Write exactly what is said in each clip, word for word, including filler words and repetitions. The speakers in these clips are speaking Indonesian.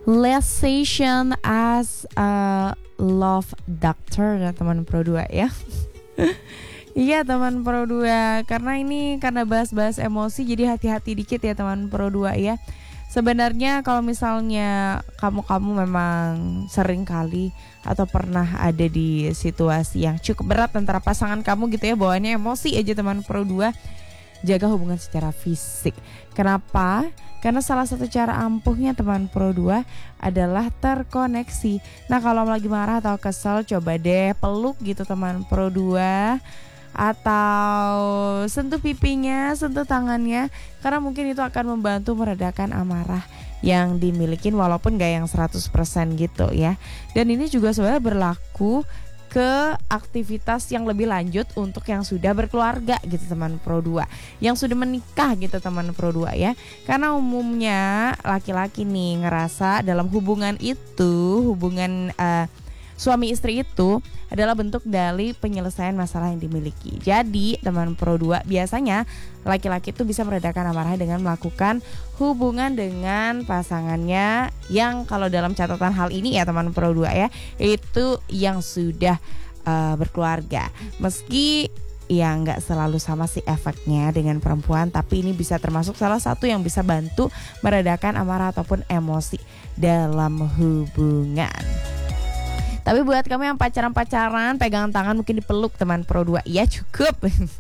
Last session as a love doctor ya teman Pro dua ya. Iya teman Pro dua, karena ini karena bahas-bahas emosi jadi hati-hati dikit ya teman Pro dua ya. Sebenarnya kalau misalnya kamu-kamu memang sering kali atau pernah ada di situasi yang cukup berat antara pasangan kamu gitu ya, bawaannya emosi aja teman Pro dua, jaga hubungan secara fisik. Kenapa? Karena salah satu cara ampuhnya teman Pro dua adalah terkoneksi. Nah kalau lagi marah atau kesel, coba deh peluk gitu teman Pro dua, atau sentuh pipinya, sentuh tangannya, karena mungkin itu akan membantu meredakan amarah yang dimiliki walaupun gak yang seratus persen gitu ya. Dan ini juga sebenarnya berlaku ke aktivitas yang lebih lanjut untuk yang sudah berkeluarga gitu teman Pro dua, yang sudah menikah gitu teman Pro dua ya. Karena umumnya laki-laki nih ngerasa dalam hubungan itu, hubungan uh, suami istri itu adalah bentuk dari penyelesaian masalah yang dimiliki. Jadi teman Pro dua, biasanya laki-laki itu bisa meredakan amarah dengan melakukan hubungan dengan pasangannya yang kalau dalam catatan hal ini ya teman Pro dua ya, itu yang sudah uh, berkeluarga. Meski ya nggak selalu sama sih efeknya dengan perempuan, tapi ini bisa termasuk salah satu yang bisa bantu meredakan amarah ataupun emosi dalam hubungan. Tapi buat kamu yang pacaran-pacaran, pegangan tangan mungkin dipeluk teman Pro dua, ya cukup.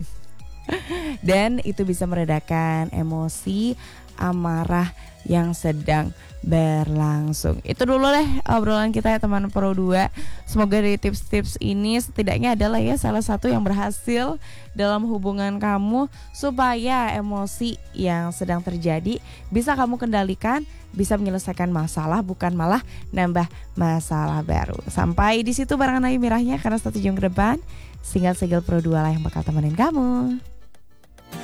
Dan itu bisa meredakan emosi, amarah yang sedang berlangsung. Itu dulu deh obrolan kita ya teman Pro dua. Semoga dari tips-tips ini setidaknya adalah ya salah satu yang berhasil dalam hubungan kamu, supaya emosi yang sedang terjadi bisa kamu kendalikan, bisa menyelesaikan masalah, bukan malah nambah masalah baru. Sampai di situ barengan Ayu Mirahnya, karena satu jam ke depan Single Single Pro dua lah yang bakal temenin kamu.